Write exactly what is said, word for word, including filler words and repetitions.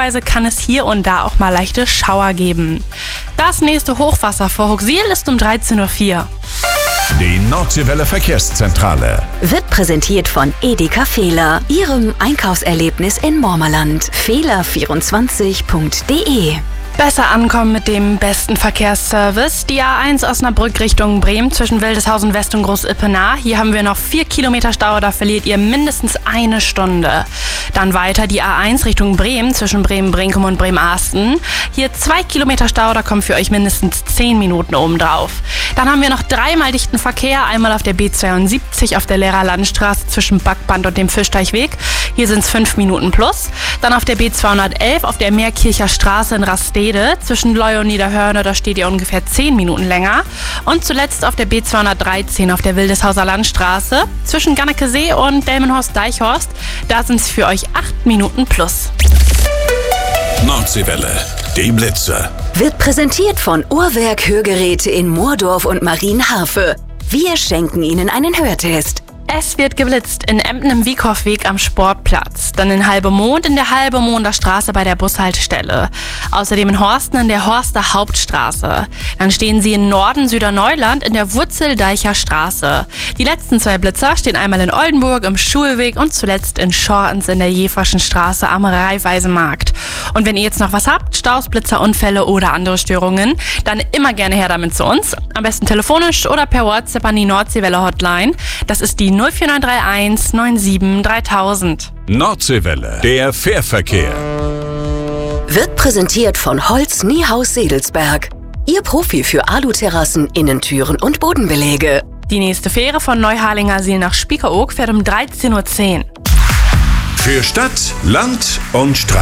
beziehungsweise kann es hier und da auch mal leichte Schauer geben. Das nächste Hochwasser vor Hooksiel ist um dreizehn Uhr vier. Die Nordseewelle Verkehrszentrale wird präsentiert von Edeka Fehler, Ihrem Einkaufserlebnis in Mormerland. Fehler vierundzwanzig punkt de. Besser ankommen mit dem besten Verkehrsservice. Die A eins Osnabrück Richtung Bremen zwischen Wildeshausen West und Groß-Ippenaar. Hier haben wir noch vier Kilometer Stau, da verliert ihr mindestens eine Stunde. Dann weiter die A eins Richtung Bremen zwischen Bremen-Brinkum und Bremen-Arsten. Hier zwei Kilometer Stau, da kommen für euch mindestens zehn Minuten obendrauf. Dann haben wir noch dreimal dichten Verkehr. Einmal auf der B zweiundsiebzig auf der Lehrer-Landstraße zwischen Backband und dem Fischteichweg. Hier sind es fünf Minuten plus. Dann auf der B zweihundertelf auf der Meerkircher Straße in Rastede zwischen Leu und Niederhörne, da steht ihr ungefähr zehn Minuten länger. Und zuletzt auf der B zweihundertdreizehn auf der Wildeshauser Landstraße zwischen Gannekesee und Delmenhorst-Deichhorst. Da sind es für euch acht Minuten plus. Nordseewelle, die Blitze. Wird präsentiert von Uhrwerk Hörgeräte in Moordorf und Marienharfe. Wir schenken Ihnen einen Hörtest. Es wird geblitzt in Emden im Wieghofweg am Sportplatz, dann in Halbemond in der Halbemonder Straße bei der Bushaltestelle. Außerdem in Horsten in der Horster Hauptstraße. Dann stehen sie in Norden Süderneuland in der Wurzeldeicher Straße. Die letzten zwei Blitzer stehen einmal in Oldenburg im Schulweg und zuletzt in Schortens in der Jeverschen Straße am Raiffeisenmarkt. Und wenn ihr jetzt noch was habt, Staus, Blitzer, Unfälle oder andere Störungen, dann immer gerne her damit zu uns. Am besten telefonisch oder per WhatsApp an die Nordseewelle Hotline. Das ist die null vier neun drei eins neun sieben dreitausend. Nordseewelle, der Fährverkehr. Wird präsentiert von Holz Niehaus Sedelsberg. Ihr Profi für Aluterrassen, Innentüren und Bodenbelege. Die nächste Fähre von Neuharlingersiel nach Spiekeroog fährt um dreizehn Uhr zehn. Für Stadt, Land und Straße.